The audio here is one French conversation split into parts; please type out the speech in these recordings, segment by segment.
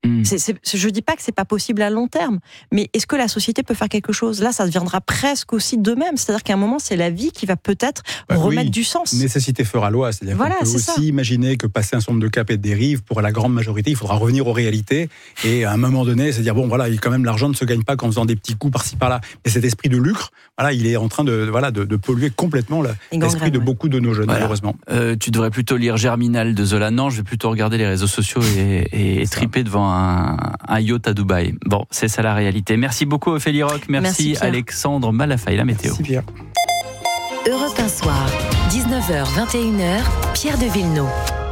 Je dis pas que c'est pas possible à long terme, mais est-ce que la société peut faire quelque chose ? Là, ça deviendra presque aussi d'eux-mêmes. C'est-à-dire qu'à un moment, c'est la vie qui va peut-être remettre du sens. Nécessité fera loi. C'est-à-dire qu'on peut aussi imaginer que passer un certain nombre de caps et de dérives, pour la grande majorité, il faudra revenir aux réalités. Et à un moment donné, c'est dire quand même, l'argent ne se gagne pas qu'en faisant des petits coups par-ci par-là. Mais cet esprit de lucre, il est en train de polluer complètement l'esprit de beaucoup de nos jeunes, malheureusement. Tu devrais plutôt lire Germinal de Zola. Non, je vais plutôt regarder les réseaux sociaux et triper devant un yacht à Dubaï. Bon, c'est ça la réalité. Merci beaucoup Ophélie Roch, merci Alexandre Malafaille, la météo. Merci Pierre. Europe 1 Soir, 19h-21h, Pierre de Villeneuve.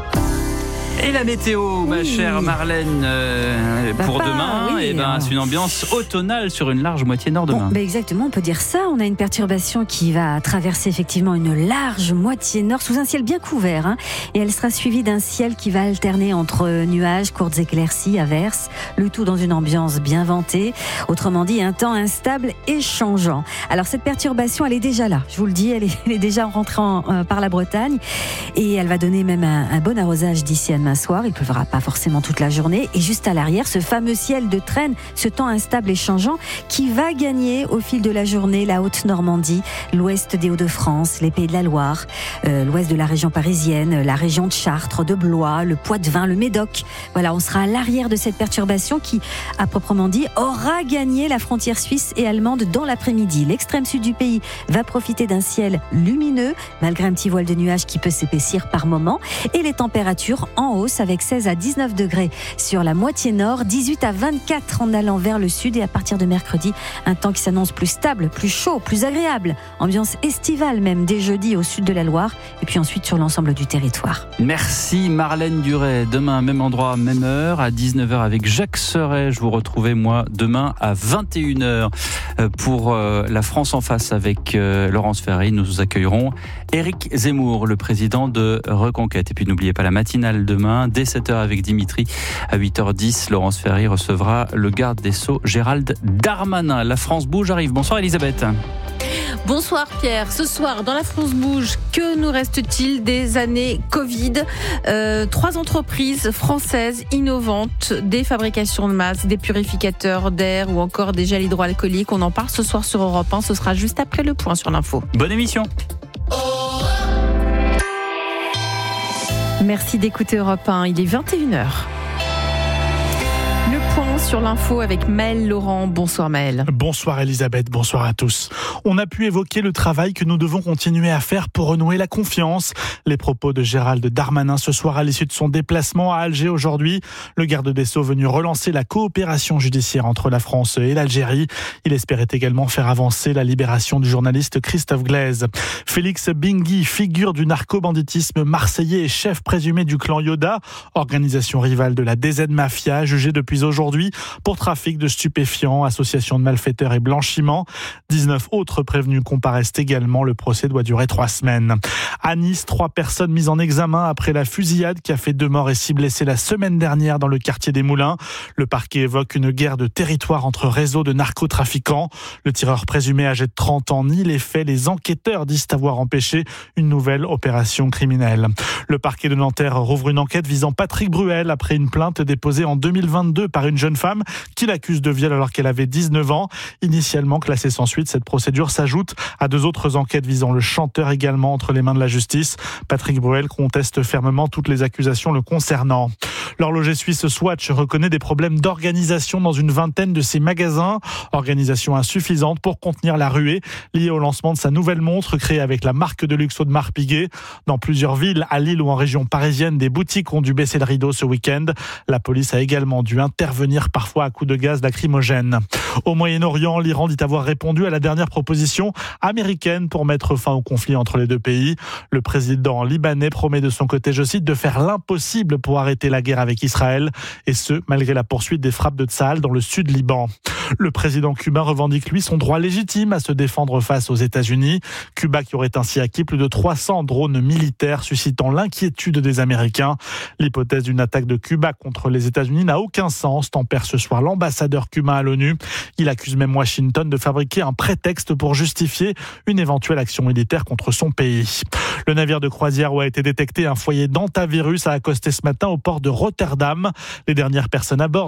Et la météo, ma chère Marlène, pour demain, c'est une ambiance automnale sur une large moitié nord demain. Exactement, on peut dire ça. On a une perturbation qui va traverser effectivement une large moitié nord sous un ciel bien couvert. Et elle sera suivie d'un ciel qui va alterner entre nuages, courtes éclaircies, averses, le tout dans une ambiance bien ventée. Autrement dit, un temps instable et changeant. Alors cette perturbation, elle est déjà là. Je vous le dis, elle est déjà rentrée par la Bretagne. Et elle va donner même un bon arrosage d'ici à demain soir. Il ne pleuvra pas forcément toute la journée. Et juste à l'arrière, ce fameux ciel de traîne, ce temps instable et changeant qui va gagner au fil de la journée la Haute-Normandie, l'ouest des Hauts-de-France, les Pays de la Loire, l'ouest de la région parisienne, la région de Chartres, de Blois, le Poitevin, le Médoc. Voilà, on sera à l'arrière de cette perturbation qui, à proprement dit, aura gagné la frontière suisse et allemande dans l'après-midi. L'extrême sud du pays va profiter d'un ciel lumineux, malgré un petit voile de nuages qui peut s'épaissir par moments. Et les températures en hausse avec 16 à 19 degrés sur la moitié nord, 18 à 24 en allant vers le sud. Et à partir de mercredi, un temps qui s'annonce plus stable, plus chaud, plus agréable. Ambiance estivale même dès jeudi au sud de la Loire et puis ensuite sur l'ensemble du territoire. Merci Marlène Duret. Demain, même endroit, même heure, à 19h avec Jacques Serret. Je vous retrouvais moi demain à 21h pour La France en face avec Laurence Ferry. Nous accueillerons Éric Zemmour, le président de Reconquête. Et puis n'oubliez pas la matinale demain, dès 7h avec Dimitri. À 8h10, Laurence Ferry recevra le garde des Sceaux, Gérald Darmanin. La France bouge arrive. Bonsoir Elisabeth. Bonsoir Pierre. Ce soir, dans la France bouge, que nous reste-t-il des années Covid ? 3 entreprises françaises innovantes, des fabrications de masques, des purificateurs d'air ou encore des gels hydroalcooliques. On en parle ce soir sur Europe 1. Ce sera juste après le point sur l'info. Bonne émission. Merci d'écouter Europe 1. Il est 21h. Le point sur l'info avec Maël Laurent. Bonsoir Maël. Bonsoir Elisabeth, bonsoir à tous. On a pu évoquer le travail que nous devons continuer à faire pour renouer la confiance. Les propos de Gérald Darmanin ce soir à l'issue de son déplacement à Alger aujourd'hui. Le garde des Sceaux venu relancer la coopération judiciaire entre la France et l'Algérie. Il espérait également faire avancer la libération du journaliste Christophe Glaise. Félix Bingui, figure du narco-banditisme marseillais et chef présumé du clan Yoda, organisation rivale de la DZ Mafia, jugé depuis aujourd'hui pour trafic de stupéfiants, association de malfaiteurs et blanchiment. 19 autres prévenus comparaissent également. Le procès doit durer 3 semaines. À Nice, 3 personnes mises en examen après la fusillade qui a fait 2 morts et 6 blessés la semaine dernière dans le quartier des Moulins. Le parquet évoque une guerre de territoire entre réseaux de narcotrafiquants. Le tireur présumé âgé de 30 ans nie les faits. Les enquêteurs disent avoir empêché une nouvelle opération criminelle. Le parquet de Nanterre rouvre une enquête visant Patrick Bruel après une plainte déposée en 2022 par une jeune femme qui l'accuse de viol alors qu'elle avait 19 ans. Initialement classée sans suite, cette procédure s'ajoute à 2 autres enquêtes visant le chanteur également entre les mains de la justice. Patrick Bruel conteste fermement toutes les accusations le concernant. L'horloger suisse Swatch reconnaît des problèmes d'organisation dans une vingtaine de ses magasins. Organisation insuffisante pour contenir la ruée liée au lancement de sa nouvelle montre créée avec la marque de luxe Audemars Piguet. Dans plusieurs villes, à Lille ou en région parisienne, des boutiques ont dû baisser le rideau ce week-end. La police a également dû intervenir parfois à coups de gaz lacrymogène. Au Moyen-Orient, l'Iran dit avoir répondu à la dernière proposition américaine pour mettre fin au conflit entre les 2 pays. Le président libanais promet de son côté, je cite, de faire l'impossible pour arrêter la guerre avec Israël, et ce, malgré la poursuite des frappes de Tsahal dans le sud Liban. Le président cubain revendique, lui, son droit légitime à se défendre face aux États-Unis. Cuba qui aurait ainsi acquis plus de 300 drones militaires, suscitant l'inquiétude des Américains. L'hypothèse d'une attaque de Cuba contre les États-Unis n'a aucun sens, tempère ce soir l'ambassadeur cubain à l'ONU. Il accuse même Washington de fabriquer un prétexte pour justifier une éventuelle action militaire contre son pays. Le navire de croisière où a été détecté un foyer d'hantavirus a accosté ce matin au port de Rotterdam. Les dernières personnes à bord